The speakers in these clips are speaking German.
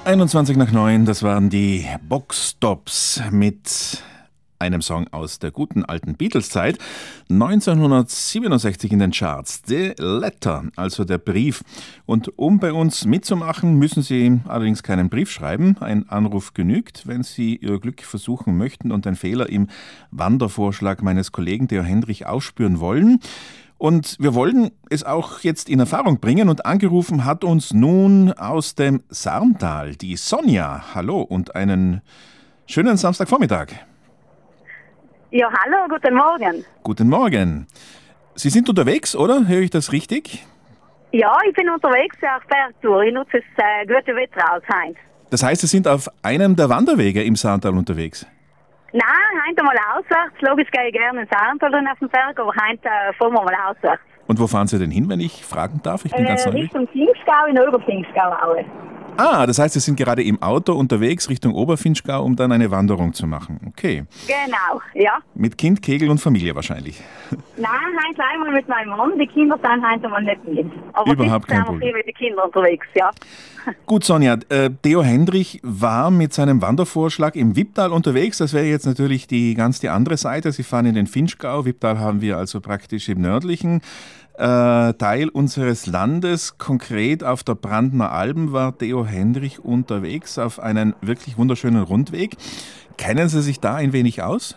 21 nach 9, das waren die Boxtops mit einem Song aus der guten alten Beatles-Zeit. 1967 in den Charts. The Letter, also der Brief. Und um bei uns mitzumachen, müssen Sie allerdings keinen Brief schreiben. Ein Anruf genügt, wenn Sie Ihr Glück versuchen möchten und den Fehler im Wandervorschlag meines Kollegen Theo Hendrich aufspüren wollen. Und wir wollen es auch jetzt in Erfahrung bringen und angerufen hat uns nun aus dem Sarntal die Sonja. Hallo und einen schönen Samstagvormittag. Ja, hallo, guten Morgen. Guten Morgen. Sie sind unterwegs, oder? Höre ich das richtig? Ja, ich bin unterwegs auf Bergtour. Ich nutze das gute Wetter aus heute. Das heißt, Sie sind auf einem der Wanderwege im Sarntal unterwegs? Nein, heute mal auswärts. Logisch gehe ich gerne ins Sarntal und auf den Berg, aber heute fahren wir mal auswärts. Und wo fahren Sie denn hin, wenn ich fragen darf? Ich bin ganz neugierig. Richtung Finchgau in Oberfinchgau auch. Ah, das heißt, Sie sind gerade im Auto unterwegs Richtung Oberfinchgau, um dann eine Wanderung zu machen. Okay. Genau, ja. Mit Kind, Kegel und Familie wahrscheinlich. Nein, heute einmal mit meinem Mann. Die Kinder sind heute mal nicht mit. Aber Überhaupt kein sind wir Problem. viel mit den Kindern unterwegs, ja. Gut, Sonja, Theo Hendrich war mit seinem Wandervorschlag im Wipptal unterwegs. Das wäre jetzt natürlich die andere Seite. Sie fahren in den Finchgau. Wipptal haben wir also praktisch im nördlichen Teil unseres Landes. Konkret auf der Brandner Alben war Theo Hendrich unterwegs auf einen wirklich wunderschönen Rundweg. Kennen Sie sich da ein wenig aus?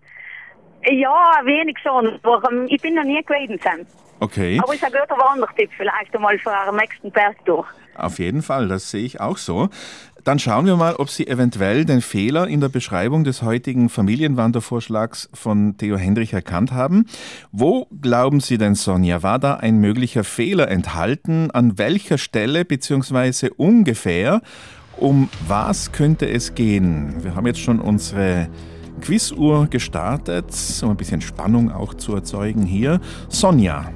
Ja, wenig schon. Aber, ich bin noch nie gewesen. Okay. Aber ist ein guter Wandertipp vielleicht einmal für den nächsten Bergtour. Auf jeden Fall, das sehe ich auch so. Dann schauen wir mal, ob Sie eventuell den Fehler in der Beschreibung des heutigen Familienwandervorschlags von Theo Hendrich erkannt haben. Wo glauben Sie denn, Sonja, war da ein möglicher Fehler enthalten? An welcher Stelle bzw. ungefähr? Um was könnte es gehen? Wir haben jetzt schon unsere Quizuhr gestartet, um ein bisschen Spannung auch zu erzeugen hier. Sonja,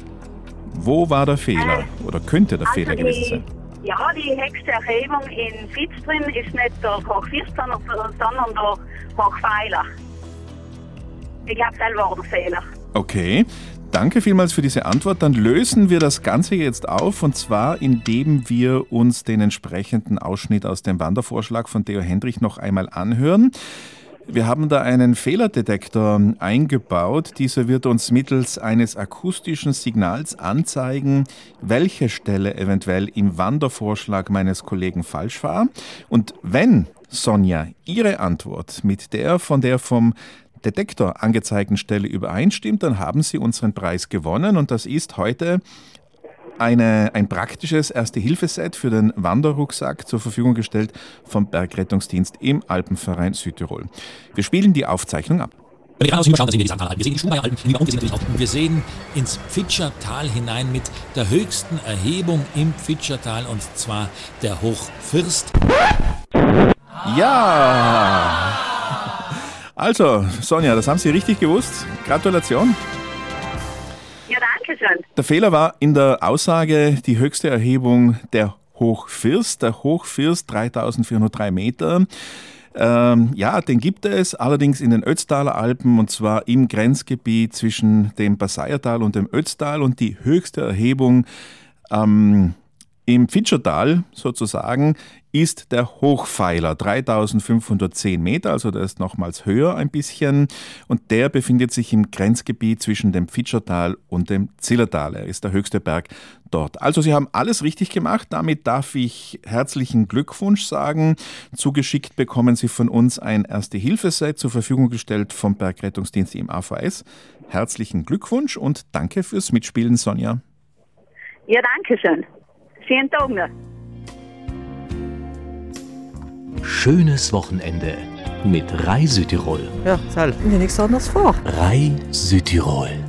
wo war der Fehler? Oder könnte der Fehler gewesen sein? Ja, die höchste Erhebung in Fitzbrin ist nicht der Hochfirst, sondern der Hochpfeiler. Ich glaube, das war der Fehler. Okay, danke vielmals für diese Antwort. Dann lösen wir das Ganze jetzt auf, und zwar indem wir uns den entsprechenden Ausschnitt aus dem Wandervorschlag von Theo Hendrich noch einmal anhören. Wir haben da einen Fehlerdetektor eingebaut. Dieser wird uns mittels eines akustischen Signals anzeigen, welche Stelle eventuell im Wandervorschlag meines Kollegen falsch war. Und wenn, Sonja, Ihre Antwort mit der von der vom Detektor angezeigten Stelle übereinstimmt, dann haben Sie unseren Preis gewonnen, und das ist heute ein praktisches Erste-Hilfe-Set für den Wanderrucksack zur Verfügung gestellt vom Bergrettungsdienst im Alpenverein Südtirol. Wir spielen die Aufzeichnung ab. Wenn wir geradeaus rüberschauen, dann sehen wir die Sarntalalpen. Wir sehen die Schumbacher Alpen, die wir unten sehen natürlich auch. Wir sehen ins Pfitschertal hinein mit der höchsten Erhebung im Pfitschertal, und zwar der Hochfirst. Ja! Also, Sonja, das haben Sie richtig gewusst. Gratulation. Ja, danke schön. Der Fehler war in der Aussage die höchste Erhebung der Hochfirst. Der Hochfirst, 3403 Meter. Ja, den gibt es allerdings in den Ötztaler Alpen, und zwar im Grenzgebiet zwischen dem Passaiertal und dem Ötztal, und die höchste Erhebung im Pfitschertal sozusagen ist der Hochpfeiler, 3510 Meter, also der ist nochmals höher ein bisschen, und der befindet sich im Grenzgebiet zwischen dem Pfitschertal und dem Zillertal. Er ist der höchste Berg dort. Also Sie haben alles richtig gemacht, damit darf ich herzlichen Glückwunsch sagen. Zugeschickt bekommen Sie von uns ein Erste-Hilfe-Set zur Verfügung gestellt vom Bergrettungsdienst im AVS. Herzlichen Glückwunsch und danke fürs Mitspielen, Sonja. Ja, danke schön. Schönen Tag noch. Schönes Wochenende mit Rai Südtirol. Ja, Sal, mir nichts anderes vor. Rai Südtirol.